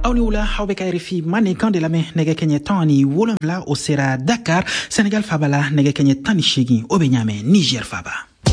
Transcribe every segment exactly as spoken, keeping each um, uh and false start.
Awnioula hawbeka R F I mane kande lame nege kenye tani wolonvla o sera Dakar Sénégal fabala nege kenye tani shigi obenyame Niger faba.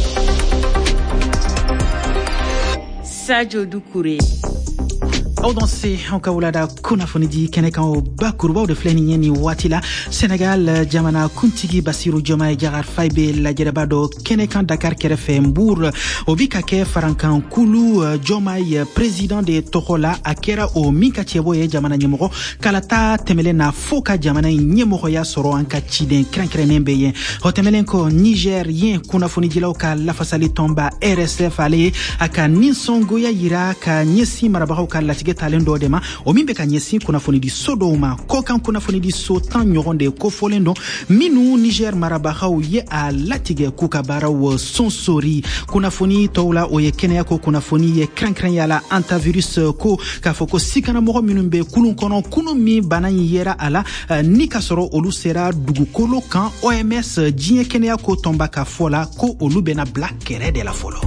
Sadio Doucouré. Audanse Ankawulada kunafonidi keneka o bakuruba de fleni ni watila Sénégal jamana kuntigi Bassirou Diomaye Diakhar Faye be la jerabado keneka Dakar kerefe Mbour obika ke farankan kulu Diomaye président de Tokola akera o minka tieboye jamana nyemoko kalata temele na foka jamana nyemoko ya soro anka chiden krenkrenen beye hotemelen ko Nigerien kunafonidi la ka la fasali tomba R S F ale aka ninsongo ya yira ka nyesi marabako ka latige talendo dema o mimbe ka nyesi kunafoni di sodoma kokan kunafoni di sotan nyoronde ko folendo minu Niger marabako ye a latige kukabara wo sonsori kunafoni tawla o ye kenya ko kunafoni ye krenkren yala antivirus ko ka foko sikana mo minumbe kulun kono kunumi bana yera ala uh, nikasoro olu sera dugukolo kan O M S jinye kenya ko tomba ka fola ko olu bena black kere de la folo.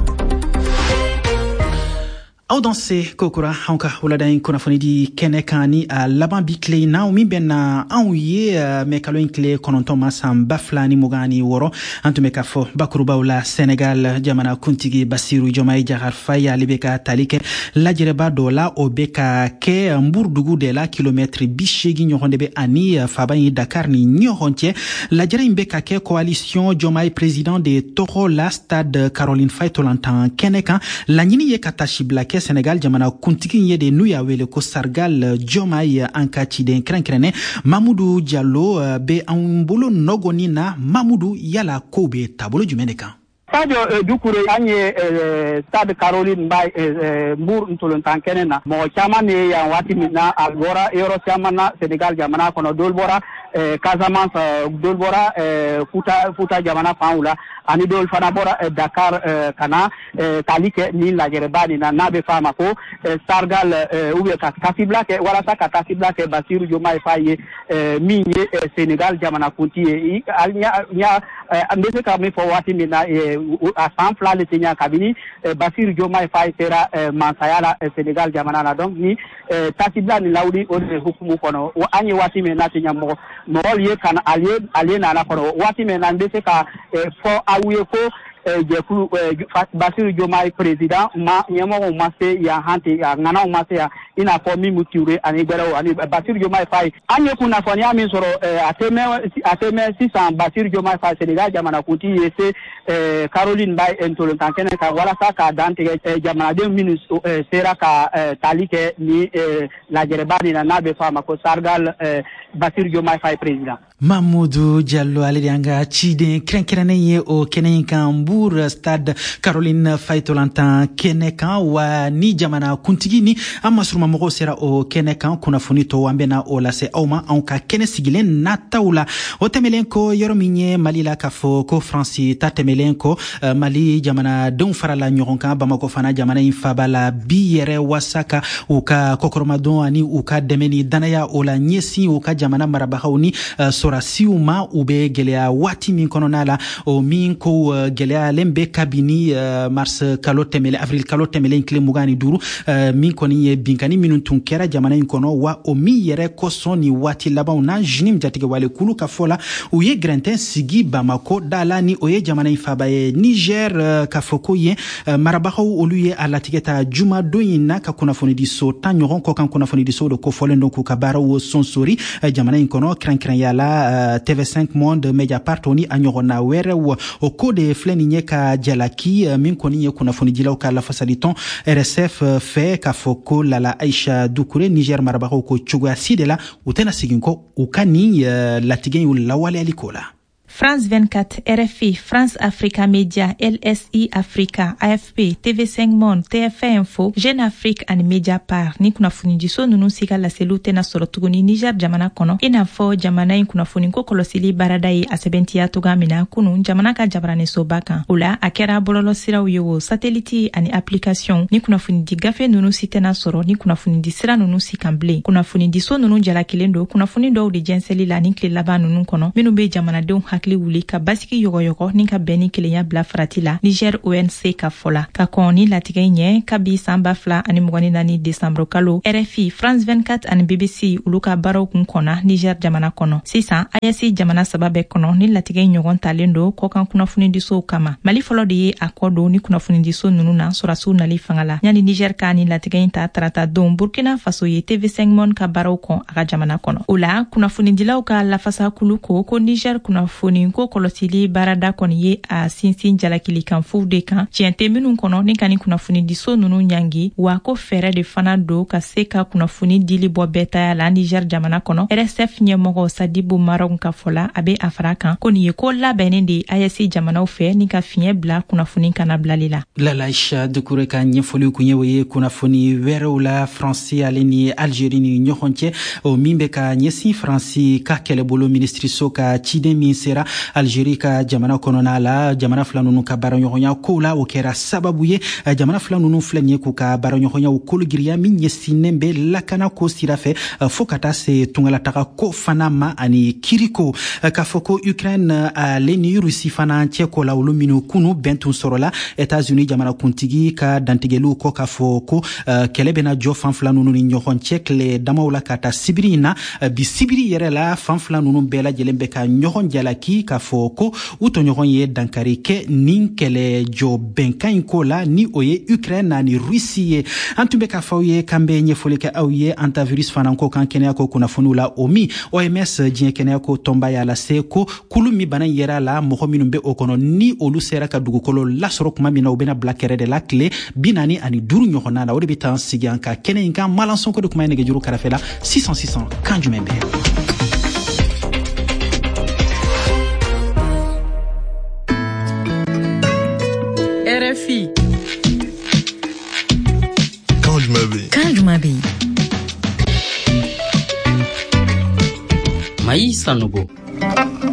Audanse kokura hanka uladain kunafoni di kenekani a laban bikle na umi bena anouye mekalo inkle konontoma samba flani mogani woro antume kafo bakuruba ula Sénégal jamana kuntigi Bassirou Diomaye Diakhar Faye alibeka talike la jereba dola obeka ke Mbourdugu de la kilomètre bishegi nyohondebe ani fabani Dakar ni nyohontie la jere imbeka ke coalition Diomaye président de Toro la stade Caroline Faye tolantan keneka la nyini ye katashi blake Sénégal jamana kuntiki yede nuya wele ko sargal Diomaye ankachi den krenkrene Mamoudou Diallo be ambolo nogoni na Mamoudou yala kobe tabolo jumeneka. Sadio Doucouré anye stade Caroline Mbaye Mbour ntolontan kenena mo chama ne ya wati mina algora euro chama na Sénégal jamana kono dolbora Casamance dolbora futa futa jamana faula ani dol fana bora Dakar kana talike ni la jerebani na nabe fama ko sargal ube ka kasibla ke wala sa ka kasibla ke Bassirou Diomaye Faye minye Sénégal jamana kunti alnya nya andese ka me fo wati mina a sanfla le tenya kabini Bassirou Diomaye Faye sera mansayala Sénégal jamana na donc ni tasibla ni laudi o hukumu kono anyi wati me na tenya mo mo liye kana aliye aliye na na kono wati me na ndese ka fo awuye ko jeku Bassirou Diomaye président ma nyemo masse ya hante ya ngana masse ya ina ko mi muture ani gbero ani Bassirou Diomaye Faye anye kuna foni ami soro ateme ateme six cents Bassirou Diomaye Faye Sénégal jamana kuti yese Caroline Mbaye entolontan kene ka wala sa ka dante jamana deux minutes sera ka talike ni la jerebani na nabe fama ko sargal Bassirou Diomaye Faye président Mamoudou Diallo alianga chide krenkrene ye o kenenka Mbour stade Caroline Faye tolantan keneka wa ni jamana kuntigi ni amasruma mogo sera o keneka kuna funito wambena o lase auma anka kene sigilen na taula o temelenko yorominye Mali la kafo ko Franci ta temelenko uh, Mali jamana don farala nyoronka Bamako fana jamana infabala biyere wasaka uka kokoromadon ani uka demeni danaya o la nyesi uka jamana marabahauni uh, sorasiuma ube gelea wati min kononala o min ko uh, gelea lembe kabini uh, mars kalo temele avril kalo temele inkle mugani duru uh, min koni ye binkani minun tunkera jamana inkono wa o mi yere kosoni wati laban na jinim jatige wale kulu kafola uye grenten sigi Bamako dala ni oye jamana infabaye Niger uh, kafoko ye uh, marabako oluye alatigeta juma doyina ka kunafoni di so tanyoron ko kan kunafoni di so do ko folendo ku kabara wo sonsori uh, jamana inkono kran kran yala uh, T V cinq Monde Mediapart oni anyorona were wo o kode fleni nyeka jalaki uh, min koni ye kunafoni dila ka la fasaliton R S F uh, fe kafoko lala Aisha Doucouré Niger marabako ko chugwa sidela utena siginko ukani uh, latigen yu lawale alikola. France vingt-quatre, R F I, France Africa Media, L S I Africa, A F P, T V cinq Monde, T F un Info, Jeune Afrique and Mediapart. Ni kunafuni diso nunu sika la selute na sorotuguni Niger jamana kono. Ina fo jamana in kunafuni ko kolosili baradai asebenti ya tugamina kunu jamana ka jabrane sobaka. Ula akera bololo sira uyo satellite ani application. Ni kunafuni di gafe nunu site na soro. Ni kunafuni di sira nunu sikamble. Kunafuni diso nunu jala kilendo. Kunafuni do udi jenseli la nikli laba nunu kono. Minu be jamana deun haki hakili wuli ka basigi yogoyogo ni ka bɛni kelenya bila farati la Niger O N C ka fɔla ka kɔn ni latigɛ ɲɛ kabi san ba fila ani mugani naani Desanburu kalo R F I France vingt-quatre ani B B C olu ka baaraw kun kɔnɔ Niger jamana kɔnɔ sisan A E S jamana saba bɛɛ kɔnɔ ni latigɛ ɲɔgɔn talen do kɔkan kunnafoni diso kama Mali fɔlɔ de ye a kɔ do ni kunnafoni diso nunu na sɔrasiw nali fanga la yani Niger ka ni latigɛ in ta tarata don Burkina Faso ye T V cinq Monde ka baaraw kɔn a ka jamana kɔnɔ o la kunnafoni dilaw ka lafasa kulu ko ko Niger kunnafoni ko kɔlɔsili baarada kɔni ye a sinsin jalakili kan fu de kan tiɲɛ tɛ minnu kɔnɔ ni ka ni kunnafoni diso nunu ɲangi wa ko fɛɛrɛ de fana do ka se ka kunnafoni dili bɔ bɛɛ taya la Niger jamana kɔnɔ R S F ɲɛmɔgɔ Sadibu Marɔn ka fɔla a be a fara kan ko nin ye ko labɛnnen de A E S jamanaw fɛ ni ka fiɲɛ bila kunnafoni kana bilali la. Lalaisha Dukure ka ɲɛfɔli kun ye o ye kunnafoni wɛrɛw la France ale ni Algérie ni ɲɔgɔn cɛ o min bɛ ka ɲɛsin France ka kɛlɛbolo ministriso ka ciden min sera Algérie ka jamana kɔnɔna la jamana fila ninnu ka baaraɲɔgɔnya kow la o kɛra sababu ye jamana fila ninnu filɛ nin ye k'u ka baaraɲɔgɔnyaw kologiriya min ɲɛsinnen bɛ lakana ko sira fɛ fo ka taa se tungalataga ko fana ma ani kiriko k'a fɔ ko Ukraine ale ni Rusi fana cɛ ko la olu minnu kunu bɛn tun sɔrɔla États-Unis jamana kuntigi ka dantigɛliw kɔ k'a fɔ ko kɛlɛ bɛna jɔ fan fila ninnu ni ɲɔgɔn cɛ tile damaw la ka taa sibiri in na bi sibiri yɛrɛ la fan fila ninnu bɛɛ lajɛlen bɛ ka ɲɔgɔn jalaki k'a fɔ ko u tɔɲɔgɔn ye dankari kɛ nin kɛlɛ jɔ bɛnkan in ko la ni o ye Ukraine ani Rusi ye an tun bɛ k'a fɔ aw ye k'an bɛ ɲɛfɔli kɛ aw ye antivirus fana ko kan kɛnɛya ko kunnafoniw la o min O M S diɲɛ kɛnɛya ko tɔnba y'a lase ko kulu min bana yɛrɛ la mɔgɔ minnu bɛ o kɔnɔ ni olu sera ka dugukolo lasɔrɔ kuma min na u bɛna bila kɛrɛ de la tile bi naani ani duuru ɲɔgɔnna la o de bɛ taa sigi an ka kɛnɛ in kan Malansonko de kuma ye nɛgɛjuru kɛrɛfɛ la six cent six cent kan jumɛn bɛ R F I Kan jumɛn bɛ yen Kan jumɛn bɛ yen Maï Sanogo